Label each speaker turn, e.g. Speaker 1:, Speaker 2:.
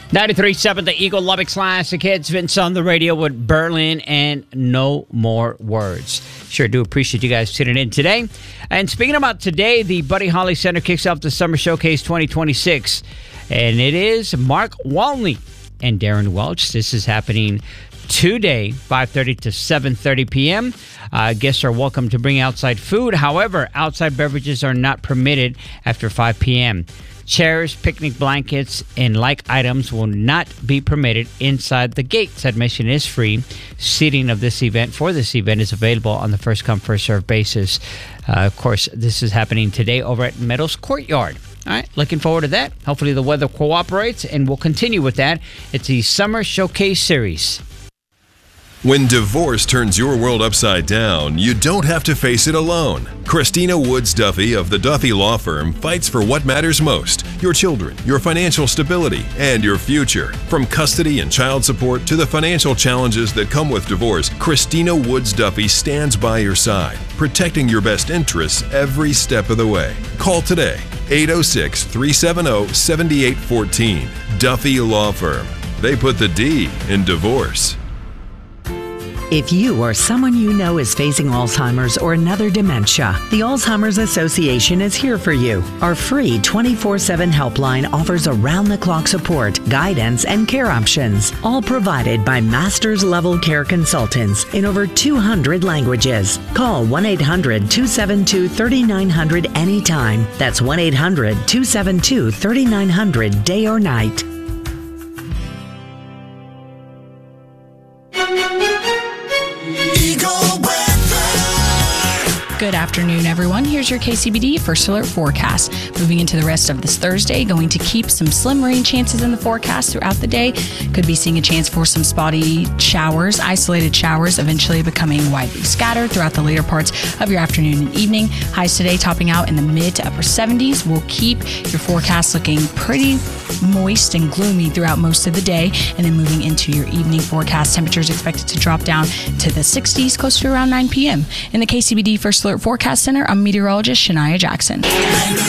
Speaker 1: 93.7 The Eagle, Lubbock Classic Hits. Vince on the radio with Berlin and No More Words. Sure do appreciate you guys tuning in today. And speaking about today, the Buddy Holly Center kicks off the Summer Showcase 2026. And it is Mark Walney and Darren Welch. This is happening today, 5:30 to 7:30 p.m. Guests are welcome to bring outside food. However, outside beverages are not permitted after 5 p.m. Chairs, picnic blankets, and like items will not be permitted inside the gates. Admission is free. Seating for this event is available on the first-come, first-served basis. Of course, this is happening today over at Meadows Courtyard. All right, looking forward to that. Hopefully the weather cooperates, and we'll continue with that. It's the Summer Showcase Series.
Speaker 2: When divorce turns your world upside down, you don't have to face it alone. Christina Woods Duffy of the Duffy Law Firm fights for what matters most: your children, your financial stability, and your future. From custody and child support to the financial challenges that come with divorce, Christina Woods Duffy stands by your side, protecting your best interests every step of the way. Call today, 806-370-7814. Duffy Law Firm. They put the D in divorce.
Speaker 3: If you or someone you know is facing Alzheimer's or another dementia, the Alzheimer's Association is here for you. Our free 24/7 helpline offers around-the-clock support, guidance, and care options, all provided by master's-level care consultants in over 200 languages. Call 1-800-272-3900 anytime. That's 1-800-272-3900 day or night.
Speaker 4: Good afternoon, everyone. Here's your KCBD First Alert forecast. Moving into the rest of this Thursday, going to keep some slim rain chances in the forecast throughout the day. Could be seeing a chance for some spotty showers, isolated showers, eventually becoming widely scattered throughout the later parts of your afternoon and evening. Highs today topping out in the mid to upper 70s. Will keep your forecast looking pretty moist and gloomy throughout most of the day. And then moving into your evening forecast, temperatures expected to drop down to the 60s close to around 9 p.m. In the KCBD First Alert Forecast Center, I'm meteorologist Shania Jackson.